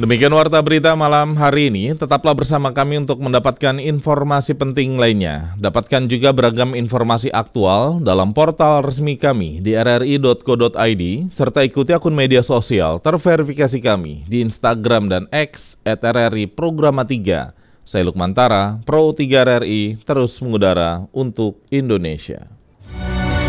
Demikian Warta Berita malam hari ini, tetaplah bersama kami untuk mendapatkan informasi penting lainnya. Dapatkan juga beragam informasi aktual dalam portal resmi kami di rri.co.id, serta ikuti akun media sosial terverifikasi kami di Instagram dan X @RRI Programa 3. Saya Lukman Tara, Pro 3 RRI, terus mengudara untuk Indonesia.